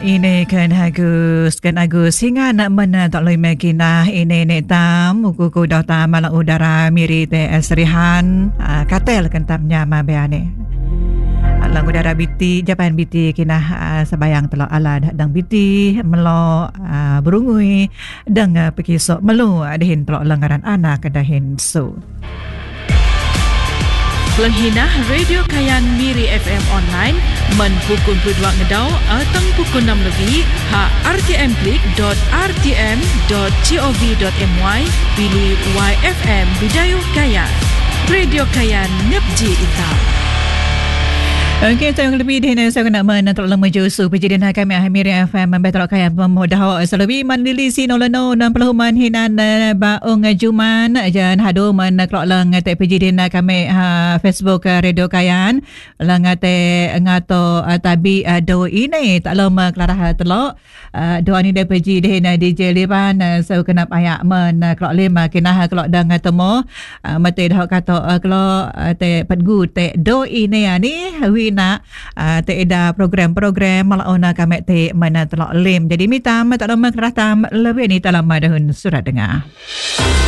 Ini kan Agus hingga nak mana tak loi makinah ini tam uku dah malang udara miri te serihan katel kan tamnya mabeane. Lang udara biti Japan biti kinah sabayang telok ala dang biti melo berungui dang pekisok melu dehin telok langgaran anak kedahin so. Langhinah Radio Kayan Miri FM Online men pukul 22 ngedau atang pukul 6 lebih ha rtm.rtm.gov.my pilih YFM Bidayuh Kayan. Radio Kayan ngepji ita. Okey, saya lebih dihina saya nak menantuk lama jusu pejadian kami Miri FM membetul kaya pemudah selebi mandili sinolano 60 man hinan baung juman jan hadu man klok lang te pejadian kami Facebook Radio Kayan lang te ngato tabi do ini tak lama kelarah telok do ni de pejadian DJ Liban saya kena ayak men klok lima kinah klok dang temo mate dah kata klok te pedgu te do ini ani nak teeda program-program malauna kami te mana telok lim jadi mitam tak lama kerah tam lebih ni dalam madahun surat dengar.